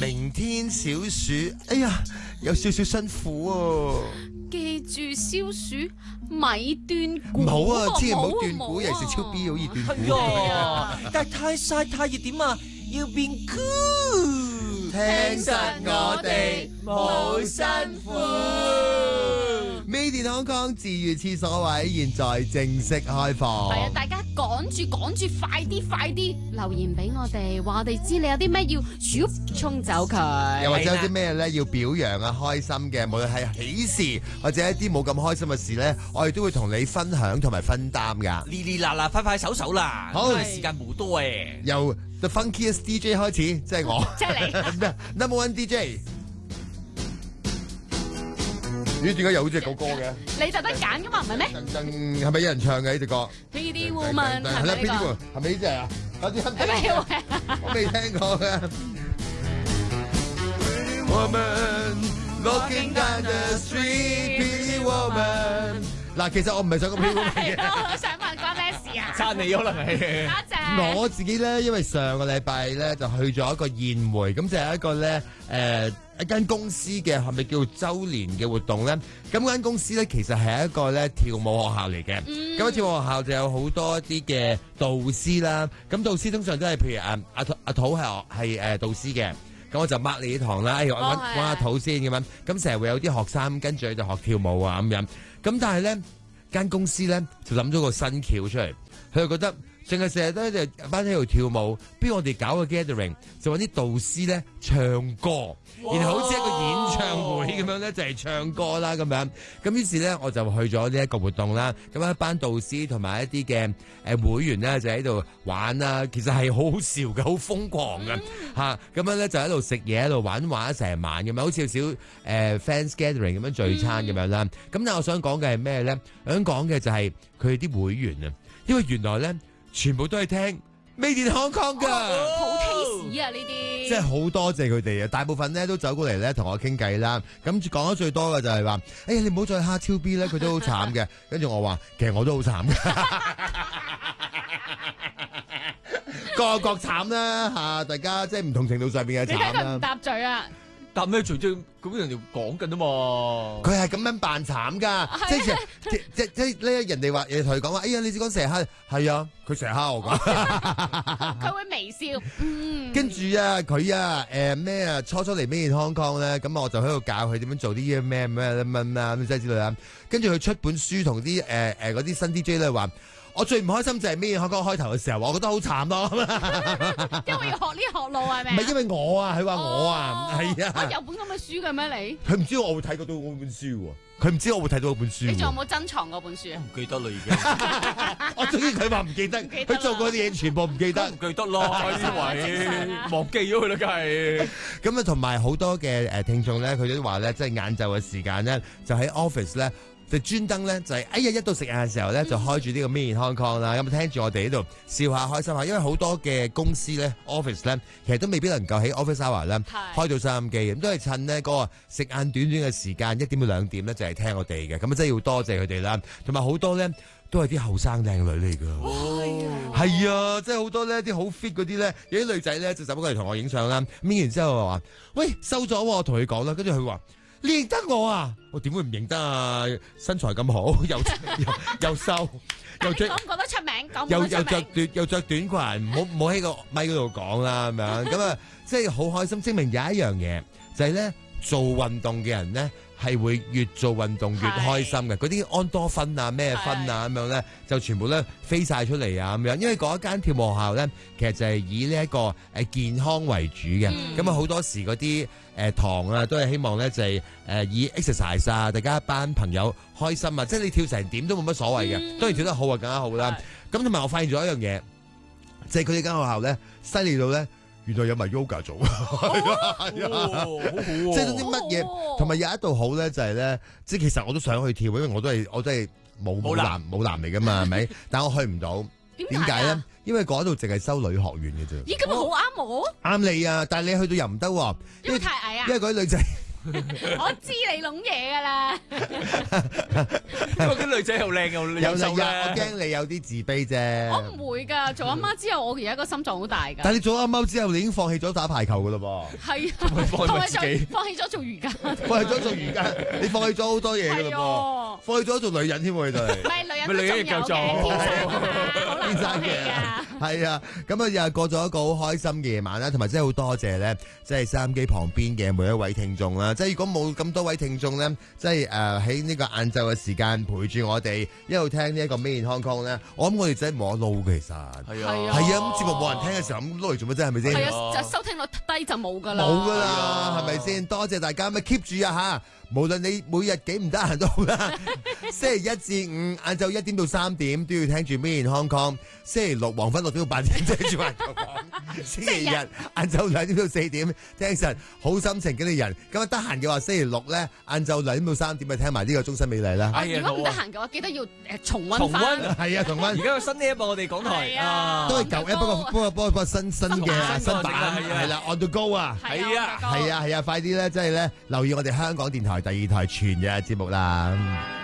明天小暑，哎呀，有少少辛苦喎。 記住消暑咪斷估。 唔好啊，千祈唔好斷估，尤其是超 B 好易斷估。 係啊，但係太曬太熱點啊？要變 cool。 聽實我哋冇辛苦。Made in Hong Kong 治癒廁所位，現在正式開放。 係啊，大家趕住，快啲留言俾我哋，話我哋知你有啲咩要沖走佢。 又或者有啲咩咧要表揚啊、開心嘅，無論係喜事或者一啲冇咁開心嘅事咧，我哋都會同你分享同埋分擔噶。 哩哩啦啦，快手啦！ 好， 因為時間冇多誒。 由 The Funkiest DJ 開始，即係我， 即係你 Number One DJ。咦？點解有隻狗歌嘅？ 你就得揀噶嘛，唔係咩？ 係咪有人唱嘅呢隻歌 ？Pretty Woman 係咪呢個？ 係咪呢隻啊？有啲係咪我未聽過嘅。Pretty Woman looking down the street, Pretty Woman。嗱，其實我唔係想講 Pretty Woman 嘅。 我想問關咩事啊？ 撐你可能係。 多謝。 我自己咧，因為上個禮拜咧就去咗一個宴會，咁就係一個咧一間公司嘅係咪叫週年嘅活動咧？咁間公司咧其實係一個咧跳舞學校嚟嘅。咁跳舞學校就有好多一啲嘅導師啦。咁導師通常都係譬如阿土係導師嘅。咁我就 mark 你啲堂啦，我揾阿土先咁樣。咁成日會有啲學生跟住就學跳舞啊咁樣。咁但係咧間公司咧就諗咗個新橋出嚟，佢就覺得淨係成日都就班喺度跳舞，不如我哋搞個 gathering，就揾啲導師咧唱歌，然後好似一個演唱會咁樣咧，就係唱歌啦咁樣。咁於是咧我就去咗呢一個活動啦。咁一班導師同埋一啲嘅會員咧就喺度玩啦，其實係好好笑嘅，好瘋狂嘅嚇。咁樣咧就喺度食嘢，喺度玩咗成晚咁樣，好似少fans gathering 咁樣聚餐咁樣啦。咁但係我想講嘅係咩咧？我想講嘅就係佢哋啲會員啊，因為原來咧。全部都係聽 Made in Hong Kong 㗎， 好 taste 啊呢啲， 即係好多謝佢哋啊！大部分咧都走過嚟咧同我傾偈啦。咁講得最多嘅就係話：哎呀，你唔好再蝦超 B 咧，佢都好慘嘅。跟住我話：其實我都好慘嘅，各慘啦嚇！大家即係唔同程度上邊嘅慘啦。 你睇佢唔搭嘴啊！ 答咩嘴啫？咁人哋講緊啊嘛， 佢係咁樣扮慘噶，即係咧人哋話，同佢講話，哎呀，你只講成日蝦，係啊，佢成日蝦我噶， 佢會微笑， 跟住啊，佢啊，咩啊，初嚟Made in Hong Kong咧，咁我就喺度教佢點樣做啲咩咁即係之類啦。跟住佢出本書同啲嗰啲新 DJ 咧話。我最唔開心就係Made in Hong Kong開頭嘅時候，我覺得好慘咯。 因為要學呢學路係咪？ 唔係因為我啊，佢話我啊，係啊。 有本咁嘅書嘅咩你？ 佢唔知我會睇到嗰本書喎，佢唔知我會睇到嗰本書。 你仲有冇珍藏嗰本書啊？ 唔記得啦已經。 我中意佢話唔記得，佢做過啲嘢全部唔記得， 唔記得咯，呢位忘記咗佢啦，梗係。 咁啊，同埋好多嘅聽眾咧，佢都話咧，即係晏晝嘅時間咧，就喺 office 咧。就專登咧，就係哎呀一到食晏嘅時候咧，就開住呢個Made in Hong Kong啦，咁聽住我哋喺度笑下開心下，因為好多嘅公司咧 office 咧，其實都未必能夠喺 office hour 咧開到收音機，咁都係趁呢嗰個食晏短短嘅時間1點到2點咧，就係聽我哋嘅，咁啊真係要多謝佢哋啦，同埋好多咧都係啲後生靚女嚟㗎，係啊，即係好多呢啲好 fit 嗰啲咧，有啲女仔咧就走過嚟同我影相啦，影完之後話喂收咗，我同佢講啦，跟住佢話。你認得我啊？我點會唔認得啊？身材咁好，又瘦，又着， 講唔講得出名？ 又着短裙，唔好喺個咪嗰度講啦，咁樣咁啊，即係好開心。證明有一樣嘢就係咧，做運動嘅人咧係會越做運動越開心嘅。嗰啲安多酚啊、咩酚啊咁樣咧，就全部咧飛晒出嚟啊咁樣。因為嗰一間跳舞學校咧，其實就係以呢一個健康為主嘅。咁啊好多時嗰啲。堂啊，都係希望咧就係以 exercise 啊，大家一班朋友開心啊，即係你跳成點都冇乜所謂嘅，當然跳得好啊更加好啦。咁同埋我發現咗一樣嘢，就係佢哋間學校咧犀利到咧，原來有埋 yoga 做， 好好即係啲乜嘢，同埋有一度好咧就係咧，即係其實我都想去跳，因為我都係冇男嚟噶嘛，係咪？但我去唔到。點解咧？因為嗰度淨係收女學員嘅啫。 咦，咁好啱我？ 啱你啊！但係你去到又唔得喎， 因為太矮啊。 因為嗰啲女仔我知你諗嘢噶啦。 因為啲女仔又靚又有瘦我驚你有啲自卑啫。 我唔會噶，做阿媽之後，我而家個心臟好大噶。 但係你做阿貓之後，你已經放棄咗打排球噶咯係啊， 放棄同埋自己放棄咗做瑜伽。 噃，放棄咗做瑜伽，你放棄咗好多嘢噶係咯噃，放棄咗做女人添喎，你哋。 唔係女人咪女人亦都仲有嘅， 夠做天生啊嘛，好難天生放棄嘅噶。 係啊，咁啊又過咗一個好開心嘅夜晚啦，同埋真係好多謝咧，即係收音機旁邊嘅每一位聽眾啦。即係如果冇咁多位聽眾咧，即係喺呢個晏晝嘅時間陪住我哋一路聽呢一個 Made in Hong Kong 咧，我諗我哋真係冇得撈嘅，其實係係啊係啊，咁節目冇人聽嘅時候，咁撈嚟做乜啫？係咪先？ 係啊，就收聽率低就冇噶啦。 冇噶啦， 係啊係咪先？多謝大家，咪 keep 住啊吓！無論你每日幾唔得閒都好啦，星期一至五晏晝1點到3點都要聽住 Made in Hong Kong，星期六黃昏6點到8點聽住環球講，星期日晏晝2點到4點聽實好心情嘅人。咁啊得閒嘅話，星期六咧晏晝2點到3點咪聽埋呢個終身美麗啦。 哎呀如果唔得好啊閒嘅話，記得要重溫重翻。 溫係啊，同温而家有新呢一部我哋港台係啊都係舊嘅，不過新嘅新版係啊係啦，on the go 啊！ 係啊係啊係啊，快啲咧，即係咧留意我哋香港電台第2台全日節目啦。